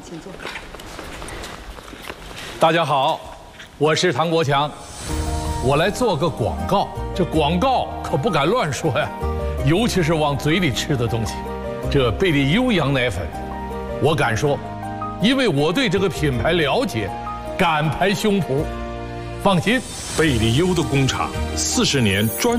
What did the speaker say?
请坐。 大家好，我是唐国强，我来做个广告。这广告可不敢乱说呀，尤其是往嘴里吃的东西。这贝利优羊奶粉，我敢说，因为我对这个品牌了解，敢拍胸脯。放心， 贝利优的工厂40年专。